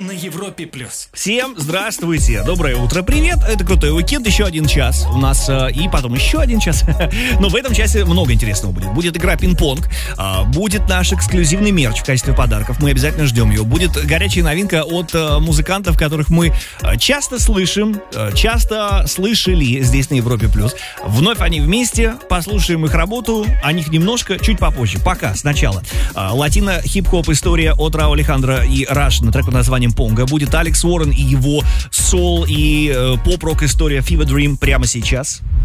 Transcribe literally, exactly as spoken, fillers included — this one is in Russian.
на Европе плюс. Всем здравствуйте, доброе утро, привет. Это Крутой уикенд, еще один час у нас э, и потом еще один час. Но в этом часе много интересного будет. Будет игра пинг-понг, э, будет наш эксклюзивный мерч в качестве подарков. Мы обязательно ждем его. Будет горячая новинка от э, музыкантов, которых мы э, часто слышим, э, часто слышали здесь на Европе плюс. Вновь они вместе, послушаем их работу, о них немножко чуть попозже. Пока, сначала. Э, латино-хип-хоп история от Рау Алехандро и Раш на трек под названием Понго. Будет Алекс Уоррен и его сол и э, поп-рок история Fever Dream прямо сейчас.